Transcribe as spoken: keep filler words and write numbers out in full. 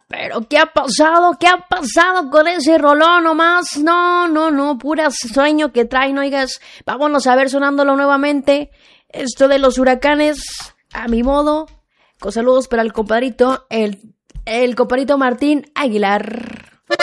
Pero ¿qué ha pasado? ¿Qué ha pasado con ese rolón nomás? No, no, no, pura sueño que traen, oigas. Vámonos a ver sonándolo nuevamente. Esto de los huracanes, a mi modo. Con saludos para el compadrito, el, el compadrito Martín Aguilar.